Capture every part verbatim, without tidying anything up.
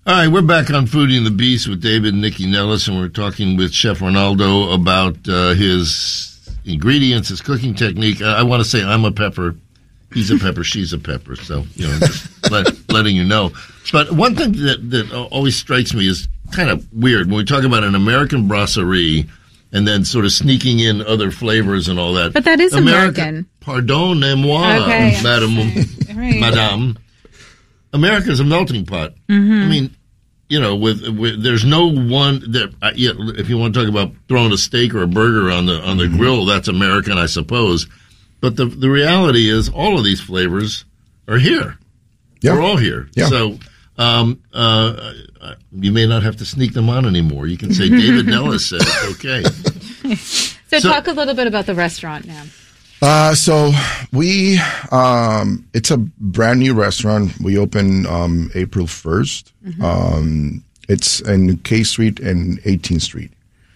All right, we're back on Foodie and the Beast with David and Nikki Nellis, and we're talking with Chef Ronaldo about uh, his ingredients, his cooking technique. I, I want to say I'm a pepper. He's a pepper, she's a pepper. So, you know, just let, letting you know. But one thing that, that always strikes me is kind of weird. When we talk about an American brasserie and then sort of sneaking in other flavors and all that. But that is America, American. Pardonnez-moi, okay. madam, right. madame. America's a melting pot. Mm-hmm. I mean, you know, with, with there's no one that uh, yeah, if you want to talk about throwing a steak or a burger on the on the mm-hmm. grill, that's American, I suppose. But the the reality is, all of these flavors are here. Yeah. They're all here. Yeah. So um, uh, you may not have to sneak them on anymore. You can say David Nellis said it's okay. so, so talk a little bit about the restaurant now. Uh, so we, um, it's a brand new restaurant. We opened, um, April first. Mm-hmm. Um, it's in K Street and eighteenth Street.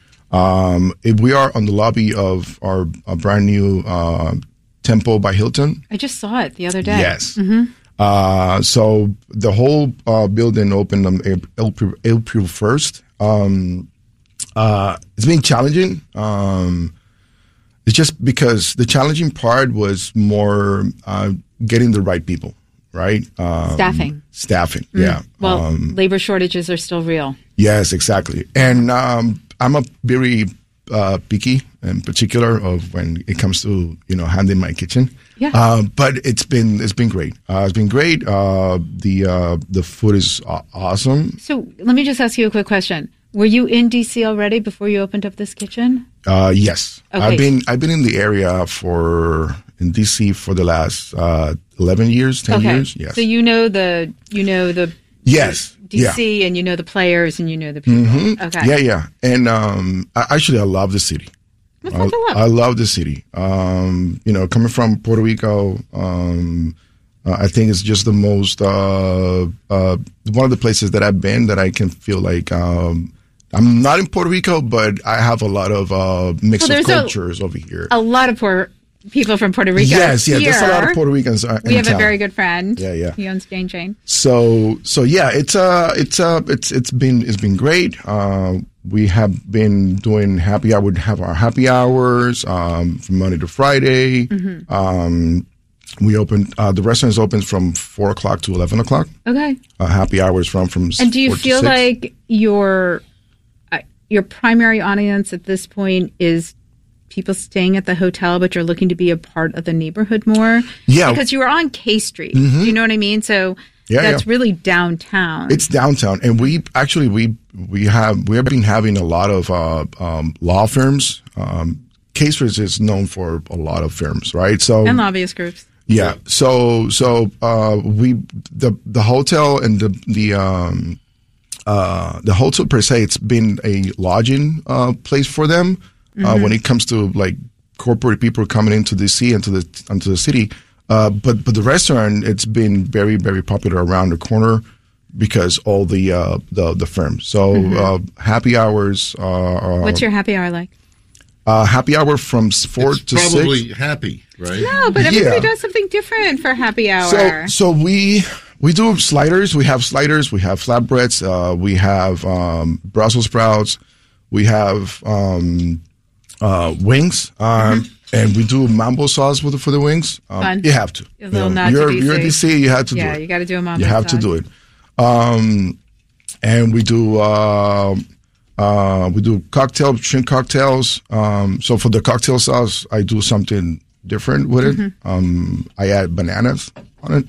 Um, it, we are on the lobby of our, our brand new, uh, Temple by Hilton. I just saw it the other day. Yes. Mm-hmm. Uh, so the whole, uh, building opened on April, April first. Um, uh, it's been challenging. Um, It's just because the challenging part was more uh, getting the right people, right? Um, staffing. Staffing, mm. yeah. Well, um, labor shortages are still real. Yes, exactly. And um, I'm a very uh, picky in particular of when it comes to, you know, handling my kitchen. Yeah. Uh, but it's been it's been great. Uh, it's been great. Uh, the uh, the food is awesome. So let me just ask you a quick question. Were you in D C already before you opened up this kitchen? Uh, yes, okay. I've been I've been in the area for in D C for the last uh, eleven years, ten okay. years. Yes. So you know the you know the yes D C yeah. and you know the players and you know the people. Mm-hmm. Okay. Yeah, yeah, and um, I, actually I love the city. What's I, that to love? I love the city. Um, you know, coming from Puerto Rico, um, uh, I think it's just the most uh, uh, one of the places that I've been that I can feel like. Um, I'm not in Puerto Rico, but I have a lot of uh, mix well, of cultures a, over here. A lot of poor people from Puerto Rico. Yes, yes. Here. There's a lot of Puerto Ricans. Uh, we have town. a very good friend. Yeah, yeah. He owns Jane Jane. So, so yeah, it's uh, it's uh, it's it's been it's been great. Uh, we have been doing happy hour. We have our happy hours um, from Monday to Friday. Mm-hmm. Um, we open uh, the restaurant is open from four o'clock to eleven o'clock. Okay. Uh, happy hours from from. And do you four feel to six. like your your primary audience at this point is people staying at the hotel, but you're looking to be a part of the neighborhood more? Yeah. Because you were on K Street. Mm-hmm. You know what I mean? So yeah, that's yeah. really downtown. It's downtown. And we actually, we, we have, we have been having a lot of, uh, um, law firms. Um, K Street is known for a lot of firms, right? So. And lobbyist groups. Yeah. So, so, uh, we, the, the hotel and the, the, um, Uh, the hotel per se, it's been a lodging uh, place for them. Mm-hmm. Uh, when it comes to like corporate people coming into D C and to the into the city, uh, but but the restaurant, it's been very very popular around the corner because all the uh, the the firms. So mm-hmm. uh, happy hours. Uh, What's your happy hour like? Uh, happy hour from four it's to probably six. happy, right? No, but everybody Yeah. does something different for happy hour. So so we. We do sliders. We have sliders. We have flatbreads. Uh, we have um, Brussels sprouts. We have um, uh, wings, um, mm-hmm. and we do mambo sauce with for the wings. Um, Fun. You have to. A little you know, nod to you're, D C. You're D C. You have to yeah, do it. Yeah, you got to do a mambo. You have sauce. to do it. Um, and we do uh, uh, we do cocktail shrimp cocktails. Um, so for the cocktail sauce, I do something different with it. Mm-hmm. Um, I add bananas on it.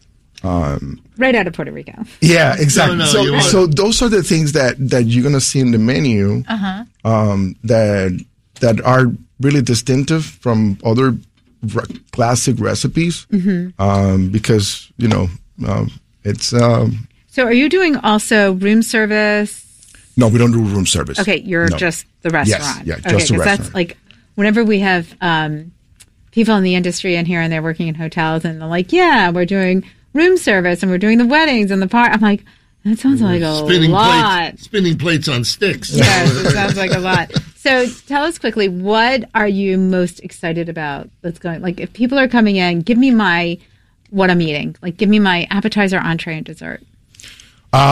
Um, right out of Puerto Rico. Yeah, exactly. No, no, so, want- so those are the things that, that you're gonna see in the menu uh-huh. um, that that are really distinctive from other re- classic recipes. Mm-hmm. Um, because you know um, it's. Um, so, are you doing also room service? No, we don't do room service. Okay, you're no. just the restaurant. Yes, yeah, okay, just the restaurant. That's like whenever we have um, people in the industry in here and they're working in hotels and they're like, "Yeah, we're doing room service and we're doing the weddings and the part." I'm like, that sounds like a spinning lot. Plates, spinning plates on sticks. Yes, it sounds like a lot. So tell us quickly, what are you most excited about that's going, like if people are coming in, give me my, what I'm eating. Like give me my appetizer, entree, and dessert.